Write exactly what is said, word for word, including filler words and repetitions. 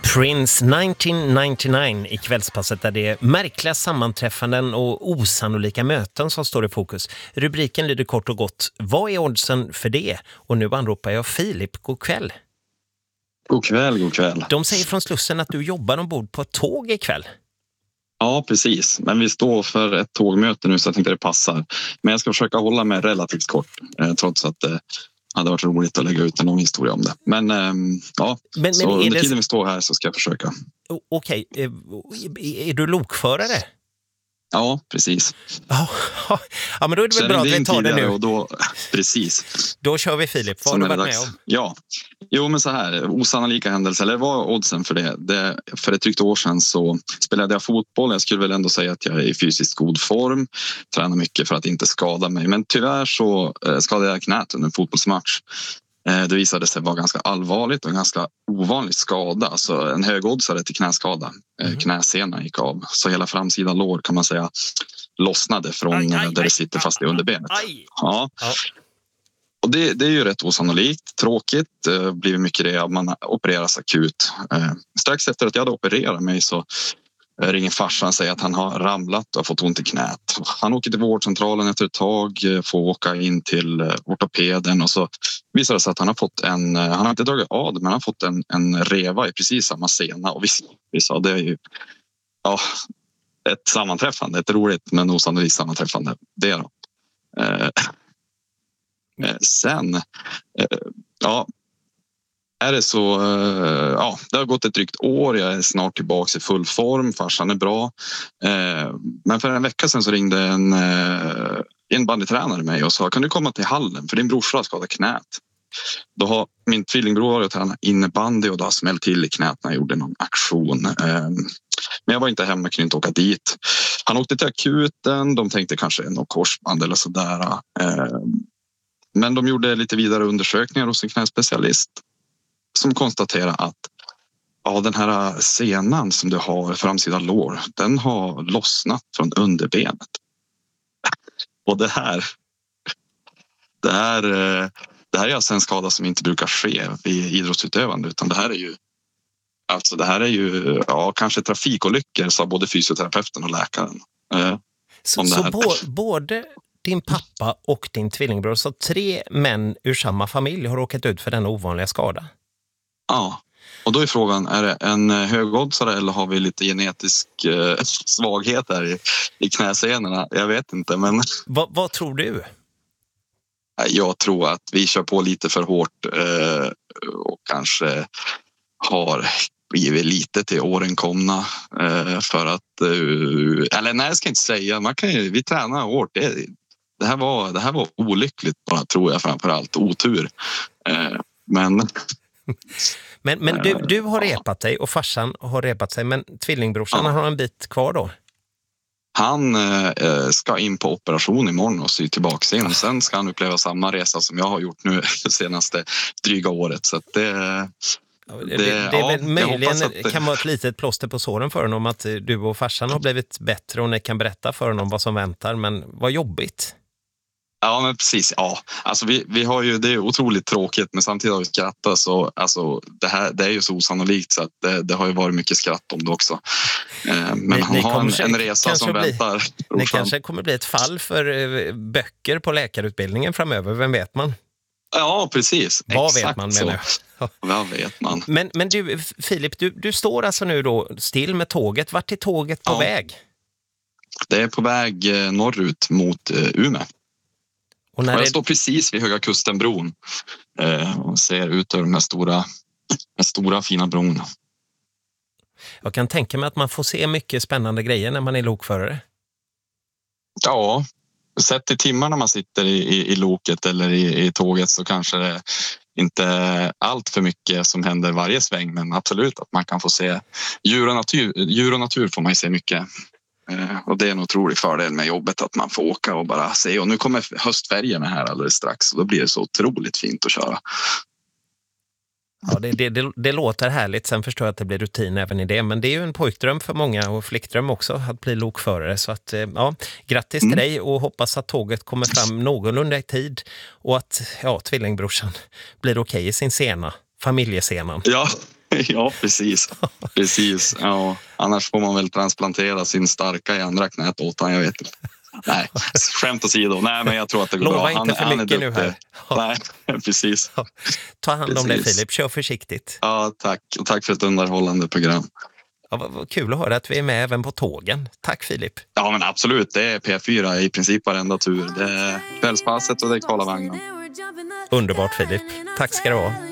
Prince nittonhundranittionio i kvällspasset där det är märkliga sammanträffanden och osannolika möten som står i fokus. Rubriken lyder kort och gott: vad är oddsen för det? Och nu anropar jag Filip. God kväll. God kväll, god kväll. De säger från Slussen att du jobbar ombord på ett tåg ikväll. Ja, precis. Men vi står för ett tågmöte nu så jag tänkte det passar. Men jag ska försöka hålla mig relativt kort eh, trots att det eh, hade varit roligt att lägga ut en lång historia om det. Men eh, ja, men, så men under det... tiden vi står här så ska jag försöka. Okej, okay. Är du lokförare? Ja, precis. Ja, ja, men då är det väl bra att vi tar det nu. Och då, precis. Då kör vi, Filip. Vad har du varit med om? Ja, jo men så här, osannolika händelser, eller vad är oddsen för det? det? För ett drygt år sedan så spelade jag fotboll. Jag skulle väl ändå säga att jag är i fysiskt god form. Tränar mycket för att inte skada mig. Men tyvärr så skadade jag knät under en fotbollsmatch. Det visade sig vara ganska allvarligt och en ganska ovanlig skada. Alltså en högoddsare till knäskada. Mm. Knäsenan gick av. Så hela framsida lår kan man säga lossnade från aj, aj, där det sitter fast i underbenet. Aj. Ja. Ja. Och det, det är ju rätt osannolikt. Tråkigt. Det blir mycket det att man opereras akut. Strax efter att jag hade opererat mig så ringer farsan och säger att han har ramlat och fått ont i knät. Han åker till vårdcentralen efter ett tag, får åka in till ortopeden och så visar det sig att han har fått en, han har inte dragit av men han har fått en, en reva i precis samma sena. Och vi, vi sa det är ju ja, ett sammanträffande, ett roligt men osannolikt sammanträffande. Det är då. Eh, sen, eh, ja är det så, ja, det har gått ett drygt år, jag är snart tillbaka i full form, farsan är bra. Men för en vecka sedan så ringde en, en bandytränare mig och sa, kan du komma till hallen för din brorsa har skadat knät. Då har min tvillingbror varit och tränat innebandy och då har smält till i knät när jag gjorde någon aktion. Men jag var inte hemma, kunde inte åka dit. Han åkte till akuten, de tänkte kanske något korsband eller sådär. Men de gjorde lite vidare undersökningar hos en knäspecialist som konstaterar att ja, den här senan som du har framsida lår, den har lossnat från underbenet. Och det här det här, det här är alltså en skada som inte brukar ske vid idrottsutövande, utan det här är ju alltså det här är ju ja, kanske trafikolyckor, sa både fysioterapeuten och läkaren. Eh, så så bo, både din pappa och din tvillingbror, så tre män ur samma familj har råkat ut för denna ovanliga skada? Ja, och då är frågan, är det en högoddsare eller har vi lite genetisk eh, svaghet här i, i knäsenorna? Jag vet inte, men... Va, vad tror du? Jag tror att vi kör på lite för hårt eh, och kanske har blivit lite till åren komna eh, för att... Eh, eller nej, jag ska inte säga. Man kan ju, vi tränar hårt. Det, det, här var, det här var olyckligt bara, tror jag, framförallt. Otur. Eh, men... Men, men du, du har repat dig och farsan har repat sig, men tvillingbrorsan ja. har en bit kvar då? Han eh, ska in på operation imorgon och sy tillbaka in. Sen ska han uppleva samma resa som jag har gjort nu det senaste dryga året. Så att det, det, det, det är ja, väl möjligen det... kan vara ett litet plåster på såren för honom att du och farsan har blivit bättre och ni kan berätta för honom vad som väntar. Men vad jobbigt. Ja, men precis. Ja, alltså vi, vi har ju, det är otroligt tråkigt, men samtidigt har vi skrattat så alltså det här, det är ju så osannolikt så att det, det har ju varit mycket skratt om det också. Men ni, han ni har en, en resa som bli, väntar. Det kanske kommer bli ett fall för böcker på läkarutbildningen framöver, vem vet man? Ja, precis. Vad exakt vet man menar jag? Vad vet man? Men, men du, Filip, du, du står alltså nu då still med tåget. Vart är tåget på ja. väg? Det är på väg norrut mot Umeå. Och när och jag det... står precis vid Höga Kustenbron eh, och ser ut över de här stora, de stora fina bron. Jag kan tänka mig att man får se mycket spännande grejer när man är lokförare. Ja, sett i timmar när man sitter i, i, i loket eller i, i tåget så kanske det inte allt för mycket som händer varje sväng, men absolut att man kan få se djur och natur, djur och natur får man ju se mycket. Och det är en otrolig fördel med jobbet att man får åka och bara se. Och nu kommer höstfärgerna här alldeles strax och då blir det så otroligt fint att köra. Ja, det, det, det, det låter härligt. Sen förstår jag att det blir rutin även i det. Men det är ju en pojkdröm för många och flickdröm också att bli lokförare. Så att, ja, grattis till mm. dig och hoppas att tåget kommer fram någorlunda i tid. Och att ja, tvillingbrorsan blir okej i sin sena, familjesenan. Ja, Ja, precis. Precis. Ja, annars får man väl transplantera sin starka i andra knät åt han, jag vet inte. Nej, skämt åsido. Nej, men jag tror att det går Lova bra. inte Han, för han mycket är nu här. Nej, precis. Ja. Ta hand om dig, Precis. Filip. Kör försiktigt. Ja, tack. Och tack för ett underhållande program. Ja, vad, vad kul att höra att vi är med även på tågen. Tack, Filip. Ja, men absolut. Det är P fyra i princip varenda tur. Det är Kvällspasset och det är Karlavagnen. Underbart, Filip. Tack ska du ha.